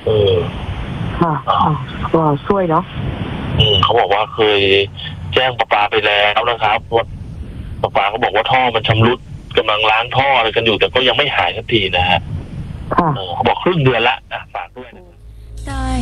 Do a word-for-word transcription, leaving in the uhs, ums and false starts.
เออค่ะก็ช่วยเนาะอืมเขาบอกว่าเคยแจ้งประปาไปแล้วนะครับว่าประปาเขาบอกว่าท่อมันชำรุดกำลังล้างท่ออะไรกันอยู่แต่ก็ยังไม่หายสักทีนะฮะค่ะเขาบอกครึ่งเดือนละอ่ะฝากด้วยนะครับ